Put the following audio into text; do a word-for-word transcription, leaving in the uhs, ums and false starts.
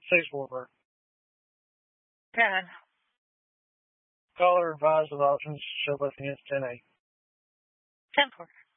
Six Warburg. ten. Caller advised of options show both against ten eight. ten four.